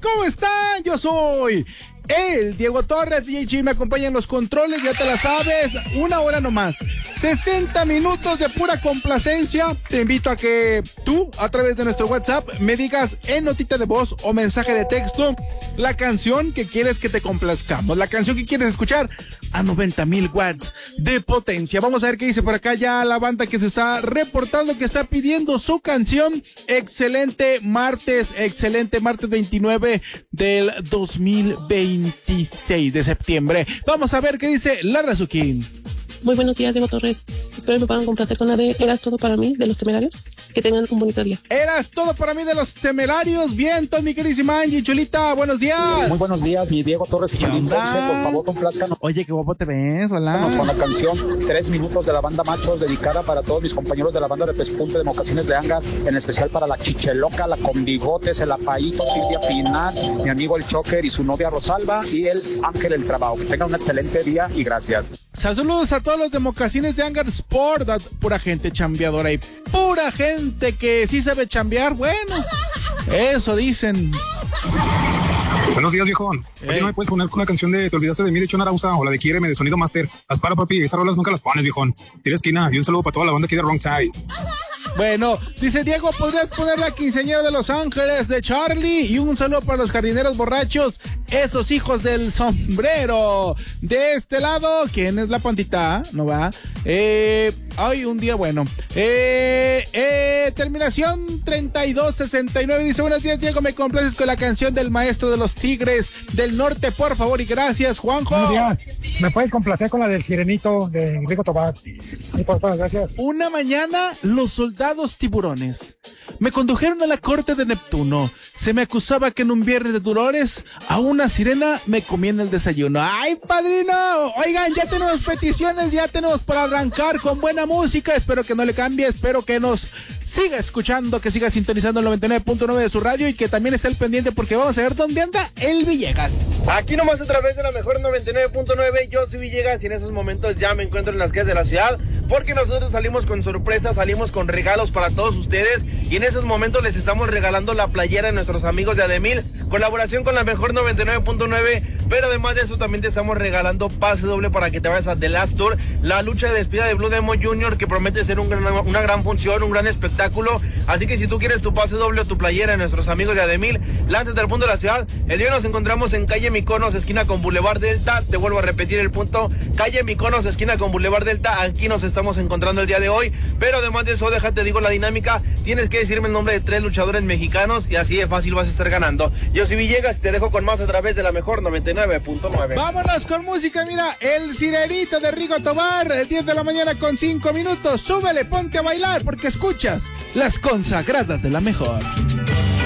¿Cómo están? Yo soy el Diego Torres, DJ, me acompaña en los controles, ya te la sabes, 1 hora nomás, 60 minutos de pura complacencia. Te invito a que tú, a través de nuestro WhatsApp, me digas en notita de voz o mensaje de texto la canción que quieres que te complazcamos, la canción que quieres escuchar a 90,000 watts de potencia. Vamos a ver qué dice por acá ya la banda que se está reportando, que está pidiendo su canción. Excelente martes 29 del 2026 de septiembre. Vamos a ver qué dice la Razuki. Muy buenos días, Diego Torres. Espero me puedan complacer con la de Eras todo para mí, de Los Temerarios. Que tengan un bonito día. Eras todo para mí, de Los Temerarios. Bien, entonces, mi queridísima Angie, Chulita, buenos días. Muy buenos días, mi Diego Torres y Chulín Ponce, por favor, complázcanos. Oye, qué guapo te ves, hola. Con la canción 3 minutos de la banda Machos, dedicada para todos mis compañeros de la banda de Pespunte de Mocasines de Angas, en especial para la Chicheloca, la Conbigotes, el Apaíto, Silvia Pinal, mi amigo el Choker y su novia Rosalba, y el Ángel el Trabajo. Que tengan un excelente día y gracias. Saludos a todos los de Mocasines de Angar Sport, pura gente chambeadora y pura gente que sí sabe chambear. Bueno, eso dicen. Buenos días, viejón. Oye, ¿no me puedes poner una canción de Te olvidaste de mí de Chon Arauza o la de Quiéreme de Sonido Master? Las para, papi, esas rolas nunca las pones, viejón. Tira esquina y un saludo para toda la banda aquí de Wrong Side. Bueno, dice Diego, ¿podrías poner la quinceañera de Los Ángeles de Charlie? Y un saludo para los jardineros borrachos, esos hijos del sombrero. De este lado, ¿quién es la pantita? ¿No va? Ay, un día bueno. Terminación 3269 dice: buenos días, Diego, me complaces con la canción del maestro de los Tigres del Norte, por favor, y gracias, Juanjo. Buenos días. ¿Me puedes complacer con la del Sirenito de Rigo Tobar? Sí, por favor, gracias. Una mañana, los soldados tiburones me condujeron a la corte de Neptuno. Se me acusaba que en un viernes de dolores a una sirena me comí en el desayuno. ¡Ay, padrino! Oigan, ya tenemos peticiones, ya tenemos para arrancar con buena música. Espero que no le cambie, espero que nos siga escuchando, que siga sintonizando el 99.9 de su radio y que también esté al pendiente porque vamos a ver dónde anda el Villegas. Aquí nomás a través de la mejor 99.9, yo soy Villegas y en esos momentos ya me encuentro en las calles de la ciudad porque nosotros salimos con sorpresas, salimos con regalos para todos ustedes y en esos momentos les estamos regalando la playera a nuestros amigos de Ademil, colaboración con la mejor 99.9, pero además de eso también te estamos regalando pase doble para que te vayas a The Last Tour, la lucha de despedida de Blue Demon Jr., que promete ser una gran función, un gran espectáculo. Así que si tú quieres tu pase doble o tu playera a nuestros amigos de Ademil, lánzate al punto de la ciudad. El día nos encontramos en calle Miconos, esquina con Boulevard Delta. Te vuelvo a repetir el punto: calle Miconos, esquina con Boulevard Delta. Aquí nos estamos encontrando el día de hoy. Pero además de eso, déjate digo la dinámica. Tienes que decirme el nombre de 3 luchadores mexicanos y así de fácil vas a estar ganando. Yo soy Villegas y te dejo con más a través de la mejor 99.9. Vámonos con música, mira, el Sirenito de Rigo Tobar, 10 de la mañana con 5 minutos. Súbele, ponte a bailar porque escuchas las consagradas de la mejor.